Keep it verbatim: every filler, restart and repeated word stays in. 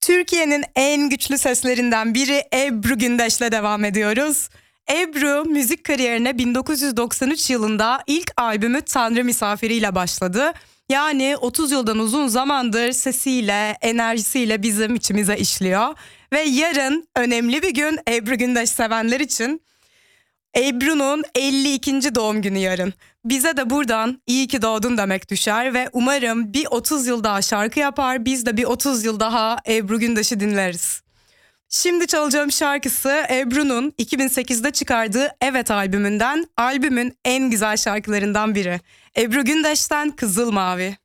Türkiye'nin en güçlü seslerinden biri Ebru Gündeş'le devam ediyoruz. Ebru müzik kariyerine bin dokuz yüz doksan üç yılında ilk albümü Tanrı Misafiri ile başladı. Yani otuz yıldan uzun zamandır sesiyle, enerjisiyle bizim içimize işliyor. Ve yarın önemli bir gün Ebru Gündeş sevenler için. Ebru'nun elli ikinci doğum günü yarın. Bize de buradan iyi ki doğdun demek düşer ve umarım bir otuz yıl daha şarkı yapar, biz de bir otuz yıl daha Ebru Gündeş'i dinleriz. Şimdi çalacağım şarkısı Ebru'nun iki bin sekizde çıkardığı Evet albümünden, albümün en güzel şarkılarından biri. Ebru Gündeş'ten Kızıl Mavi.